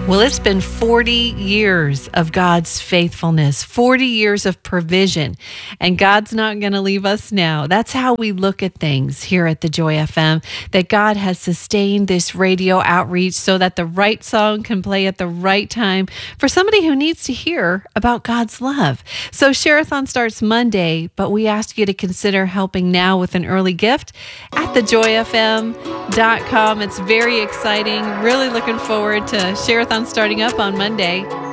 Well, it's been 40 years of God's faithfulness, 40 years of provision, and God's not going to leave us now. That's how we look at things here at the Joy FM, that God has sustained this radio outreach so that the right song can play at the right time for somebody who needs to hear about God's love. So Share-a-thon starts Monday, but we ask you to consider helping now with an early gift at thejoyfm.com. It's very exciting. Really looking forward to Share-a-thon starting up on Monday.